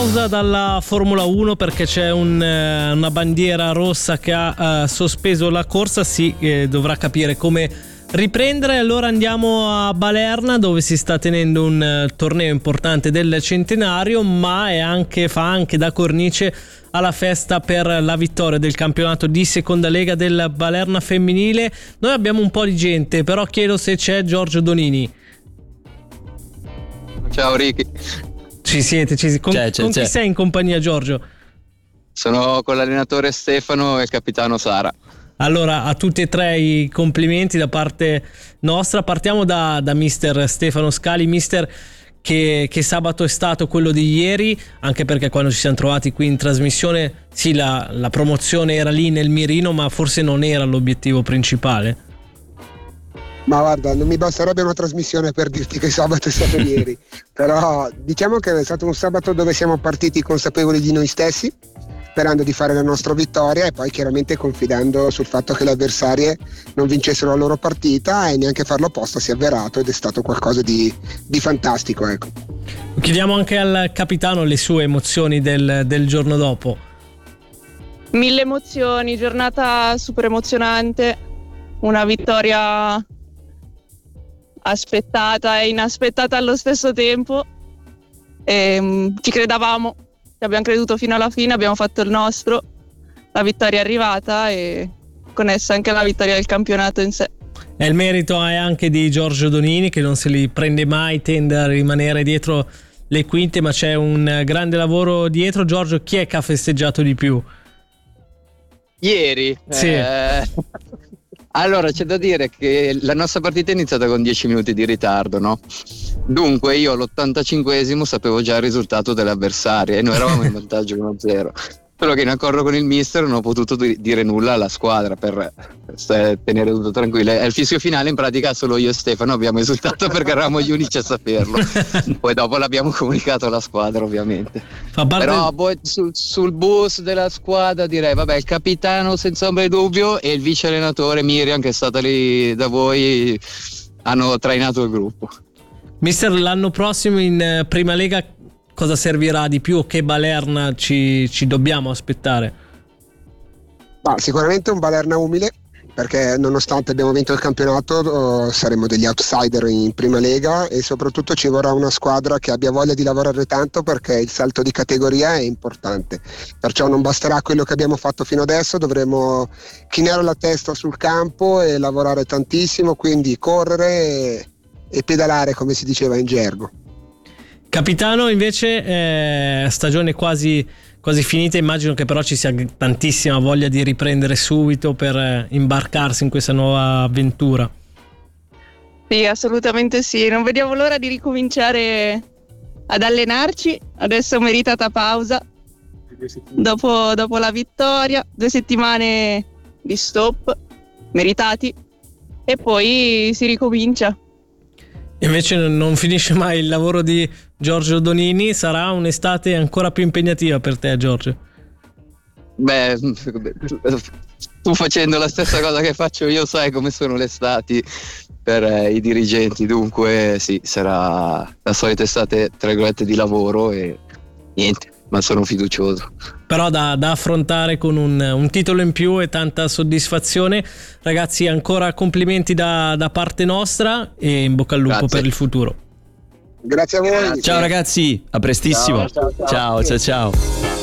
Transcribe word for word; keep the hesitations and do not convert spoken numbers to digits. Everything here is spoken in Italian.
pausa dalla Formula uno perché c'è un, una bandiera rossa che ha uh, sospeso la corsa. Si eh, dovrà capire come riprendere. Allora andiamo a Balerna, dove si sta tenendo un uh, torneo importante del centenario, ma è anche, fa anche da cornice alla festa per la vittoria del campionato di seconda lega del Balerna femminile. Noi abbiamo un po' di gente, però chiedo se c'è Giorgio Donini. Ciao Ricky. Ci siete, ci siete. Con, c'è, c'è, con chi c'è. sei in compagnia, Giorgio? Sono con l'allenatore Stefano e il capitano Sara. Allora, a tutti e tre i complimenti da parte nostra. Partiamo da, da mister Stefano Scali. Mister, che, che sabato è stato quello di ieri, anche perché quando ci siamo trovati qui in trasmissione, sì, la, la promozione era lì nel mirino, ma forse non era l'obiettivo principale. Ma guarda, non mi basterebbe una trasmissione per dirti che sabato è stato ieri, però diciamo che è stato un sabato dove siamo partiti consapevoli di noi stessi, sperando di fare la nostra vittoria e poi chiaramente confidando sul fatto che le avversarie non vincessero la loro partita, e neanche farlo apposta si è avverato ed è stato qualcosa di, di fantastico, ecco. Chiediamo anche al capitano le sue emozioni del, del giorno dopo. Mille emozioni, giornata super emozionante, una vittoria aspettata e inaspettata allo stesso tempo. E, um, ci credavamo, ci abbiamo creduto fino alla fine, abbiamo fatto il nostro, la vittoria è arrivata e con essa anche la vittoria del campionato in sé. E il merito è anche di Giorgio Donini, che non se li prende mai, tende a rimanere dietro le quinte, ma c'è un grande lavoro dietro. Giorgio, chi è che ha festeggiato di più? Ieri? Sì. Eh... Allora, c'è da dire che la nostra partita è iniziata con dieci minuti di ritardo, no? Dunque io all'ottantacinquesimo sapevo già il risultato delle avversarie e noi eravamo in vantaggio uno a zero. Solo che in accordo con il mister non ho potuto dire nulla alla squadra per tenere tutto tranquillo. E al fischio finale in pratica solo io e Stefano abbiamo esultato perché eravamo gli unici a saperlo. Poi dopo l'abbiamo comunicato alla squadra, ovviamente. Fa parte... Però poi sul, sul bus della squadra direi vabbè, il capitano senza ombra di dubbio e il vice allenatore Miriam, che è stata lì da voi, hanno trainato il gruppo. Mister, l'anno prossimo in Prima Lega cosa servirà di più? Che Balerna ci, ci dobbiamo aspettare? Ma sicuramente un Balerna umile, perché nonostante abbiamo vinto il campionato saremo degli outsider in Prima Lega, e soprattutto ci vorrà una squadra che abbia voglia di lavorare tanto, perché il salto di categoria è importante. Perciò non basterà quello che abbiamo fatto fino adesso, dovremo chinare la testa sul campo e lavorare tantissimo, quindi correre e, e pedalare, come si diceva in gergo. Capitano, invece, eh, stagione quasi, quasi finita, immagino che però ci sia tantissima voglia di riprendere subito per eh, imbarcarsi in questa nuova avventura. Sì, assolutamente sì, non vediamo l'ora di ricominciare ad allenarci. Adesso meritata pausa dopo, dopo la vittoria, due settimane di stop meritati e poi si ricomincia. Invece non finisce mai il lavoro di Giorgio Donini, sarà un'estate ancora più impegnativa per te, Giorgio? Beh, tu facendo la stessa cosa che faccio io sai come sono le estati per eh, i dirigenti, dunque sì, sarà la solita estate tra virgolette di lavoro e niente, ma sono fiducioso. Però da, da affrontare con un, un titolo in più e tanta soddisfazione. Ragazzi, ancora complimenti da, da parte nostra e in bocca al lupo. Grazie per il futuro. Grazie a voi. Ciao ragazzi, a prestissimo. Ciao, ciao, ciao. ciao, ciao. ciao.